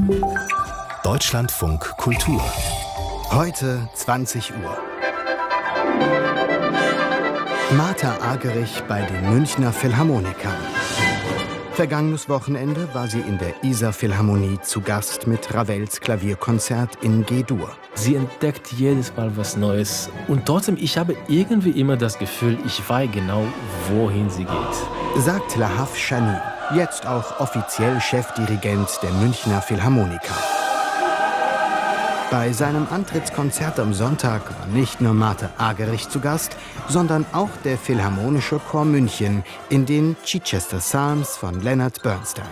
Deutschlandfunk Kultur. Heute 20 Uhr. Martha Argerich bei den Münchner Philharmonikern. Vergangenes Wochenende war sie in der Isar Philharmonie zu Gast mit Ravels Klavierkonzert in G-Dur. Sie entdeckt jedes Mal was Neues. Und trotzdem, ich habe irgendwie immer das Gefühl, ich weiß genau, wohin sie geht. Sagt Lahav Shani, jetzt auch offiziell Chefdirigent der Münchner Philharmoniker. Bei seinem Antrittskonzert am Sonntag war nicht nur Martha Argerich zu Gast, sondern auch der Philharmonische Chor München in den Chichester Psalms von Leonard Bernstein.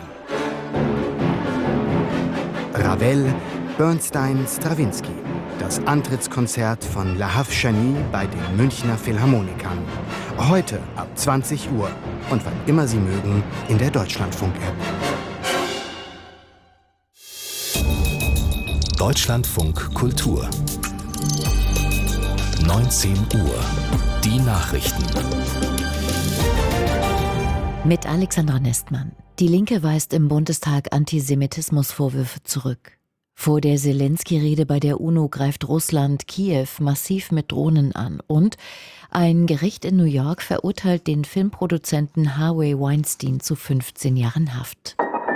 Ravel, Bernstein, Strawinsky. Das Antrittskonzert von Lahav Shani bei den Münchner Philharmonikern. Heute ab 20 Uhr und wann immer Sie mögen in der Deutschlandfunk-App. Deutschlandfunk Kultur. 19 Uhr. Die Nachrichten. Mit Alexandra Nestmann. Die Linke weist im Bundestag Antisemitismusvorwürfe zurück. Vor der Zelensky-Rede bei der UNO greift Russland Kiew massiv mit Drohnen an. Und ein Gericht in New York verurteilt den Filmproduzenten Harvey Weinstein zu 15 Jahren Haft.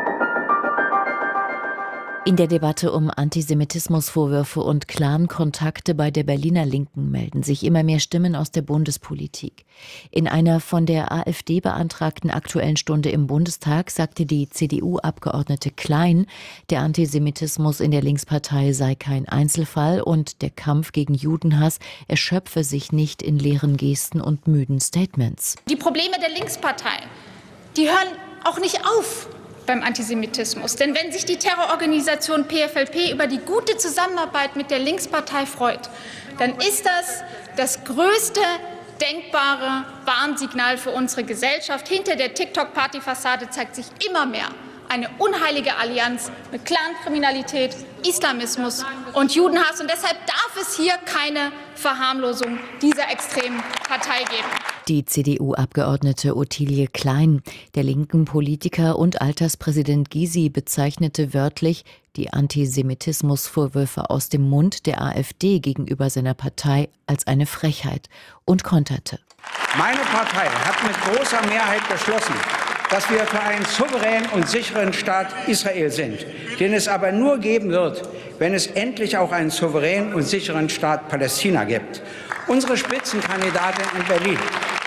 In der Debatte um Antisemitismusvorwürfe und Clan-Kontakte bei der Berliner Linken melden sich immer mehr Stimmen aus der Bundespolitik. In einer von der AfD beantragten Aktuellen Stunde im Bundestag sagte die CDU-Abgeordnete Klein, der Antisemitismus in der Linkspartei sei kein Einzelfall und der Kampf gegen Judenhass erschöpfe sich nicht in leeren Gesten und müden Statements. Die Probleme der Linkspartei, die hören auch nicht auf beim Antisemitismus. Denn wenn sich die Terrororganisation PFLP über die gute Zusammenarbeit mit der Linkspartei freut, dann ist das größte denkbare Warnsignal für unsere Gesellschaft. Hinter der TikTok-Party-Fassade zeigt sich immer mehr eine unheilige Allianz mit Clankriminalität, Islamismus und Judenhass. Und deshalb darf es hier keine Verharmlosung dieser extremen Partei geben. Die CDU-Abgeordnete Ottilie Klein, der linken Politiker und Alterspräsident Gysi bezeichnete wörtlich die Antisemitismusvorwürfe aus dem Mund der AfD gegenüber seiner Partei als eine Frechheit und konterte. Meine Partei hat mit großer Mehrheit beschlossen, dass wir für einen souveränen und sicheren Staat Israel sind, den es aber nur geben wird, wenn es endlich auch einen souveränen und sicheren Staat Palästina gibt. Unsere Spitzenkandidatin in Berlin,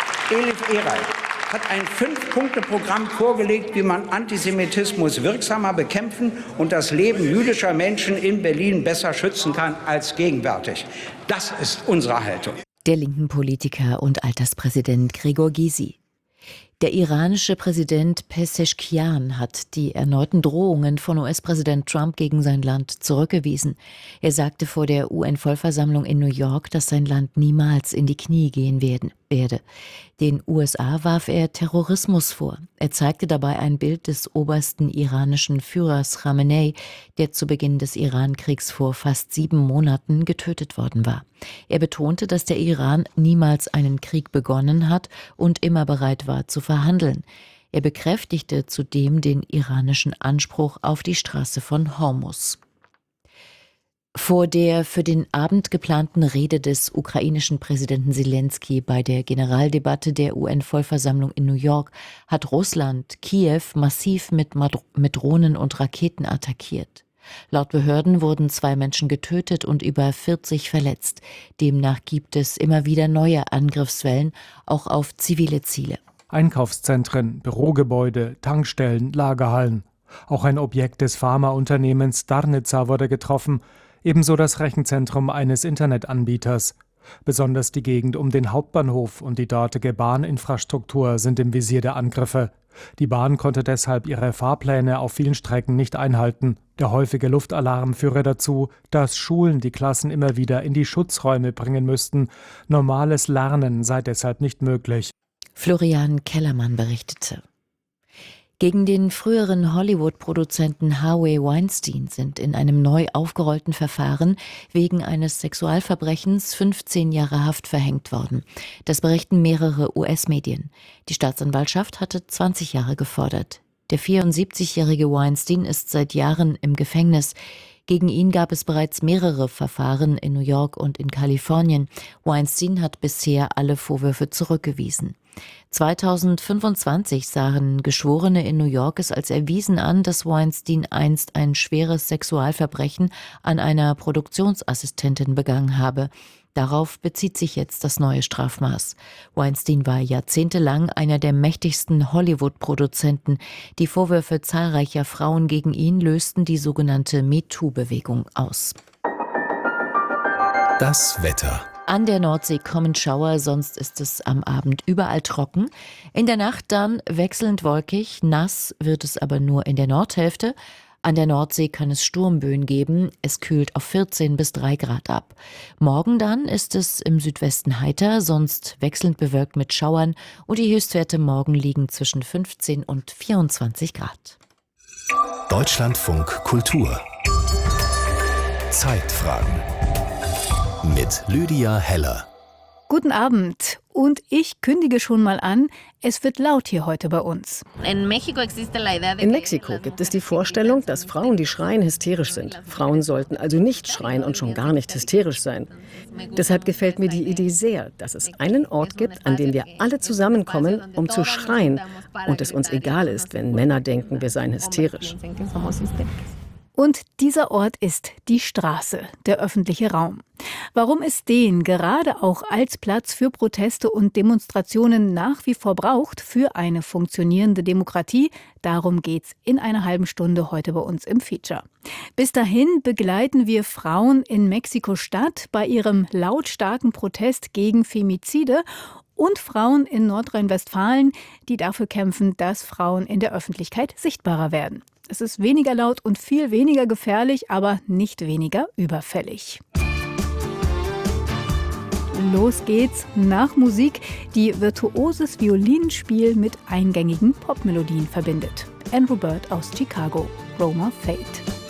Elif Eray, hat ein 5-Punkte-Programm vorgelegt, wie man Antisemitismus wirksamer bekämpfen und das Leben jüdischer Menschen in Berlin besser schützen kann als gegenwärtig. Das ist unsere Haltung. Der linken Politiker und Alterspräsident Gregor Gysi. Der iranische Präsident Pezeshkian hat die erneuten Drohungen von US-Präsident Trump gegen sein Land zurückgewiesen. Er sagte vor der UN-Vollversammlung in New York, dass sein Land niemals in die Knie gehen werde. Den USA warf er Terrorismus vor. Er zeigte dabei ein Bild des obersten iranischen Führers Khamenei, der zu Beginn des Iran-Kriegs vor fast 7 Monaten getötet worden war. Er betonte, dass der Iran niemals einen Krieg begonnen hat und immer bereit war zu verhandeln. Er bekräftigte zudem den iranischen Anspruch auf die Straße von Hormuz. Vor der für den Abend geplanten Rede des ukrainischen Präsidenten Zelensky bei der Generaldebatte der UN-Vollversammlung in New York hat Russland Kiew massiv mit Drohnen und Raketen attackiert. Laut Behörden wurden 2 Menschen getötet und über 40 verletzt. Demnach gibt es immer wieder neue Angriffswellen, auch auf zivile Ziele. Einkaufszentren, Bürogebäude, Tankstellen, Lagerhallen. Auch ein Objekt des Pharmaunternehmens Darnica wurde getroffen, ebenso das Rechenzentrum eines Internetanbieters. Besonders die Gegend um den Hauptbahnhof und die dortige Bahninfrastruktur sind im Visier der Angriffe. Die Bahn konnte deshalb ihre Fahrpläne auf vielen Strecken nicht einhalten. Der häufige Luftalarm führe dazu, dass Schulen die Klassen immer wieder in die Schutzräume bringen müssten. Normales Lernen sei deshalb nicht möglich. Florian Kellermann berichtete. Gegen den früheren Hollywood-Produzenten Harvey Weinstein sind in einem neu aufgerollten Verfahren wegen eines Sexualverbrechens 15 Jahre Haft verhängt worden. Das berichten mehrere US-Medien. Die Staatsanwaltschaft hatte 20 Jahre gefordert. Der 74-jährige Weinstein ist seit Jahren im Gefängnis. Gegen ihn gab es bereits mehrere Verfahren in New York und in Kalifornien. Weinstein hat bisher alle Vorwürfe zurückgewiesen. 2025 sahen Geschworene in New York es als erwiesen an, dass Weinstein einst ein schweres Sexualverbrechen an einer Produktionsassistentin begangen habe. Darauf bezieht sich jetzt das neue Strafmaß. Weinstein war jahrzehntelang einer der mächtigsten Hollywood-Produzenten. Die Vorwürfe zahlreicher Frauen gegen ihn lösten die sogenannte MeToo-Bewegung aus. Das Wetter. An der Nordsee kommen Schauer, sonst ist es am Abend überall trocken. In der Nacht dann wechselnd wolkig, nass wird es aber nur in der Nordhälfte. An der Nordsee kann es Sturmböen geben, es kühlt auf 14 bis 3 Grad ab. Morgen dann ist es im Südwesten heiter, sonst wechselnd bewölkt mit Schauern und die Höchstwerte morgen liegen zwischen 15 und 24 Grad. Deutschlandfunk Kultur. Zeitfragen. Mit Lydia Heller. Guten Abend und ich kündige schon mal an, es wird laut hier heute bei uns. In Mexiko gibt es die Vorstellung, dass Frauen, die schreien, hysterisch sind. Frauen sollten also nicht schreien und schon gar nicht hysterisch sein. Deshalb gefällt mir die Idee sehr, dass es einen Ort gibt, an dem wir alle zusammenkommen, um zu schreien und es uns egal ist, wenn Männer denken, wir seien hysterisch. Und dieser Ort ist die Straße, der öffentliche Raum. Warum es den gerade auch als Platz für Proteste und Demonstrationen nach wie vor braucht für eine funktionierende Demokratie, darum geht's in einer halben Stunde heute bei uns im Feature. Bis dahin begleiten wir Frauen in Mexiko-Stadt bei ihrem lautstarken Protest gegen Femizide und Frauen in Nordrhein-Westfalen, die dafür kämpfen, dass Frauen in der Öffentlichkeit sichtbarer werden. Es ist weniger laut und viel weniger gefährlich, aber nicht weniger überfällig. Los geht's nach Musik, die virtuoses Violinspiel mit eingängigen Popmelodien verbindet. Andrew Bird aus Chicago, Roma Fate.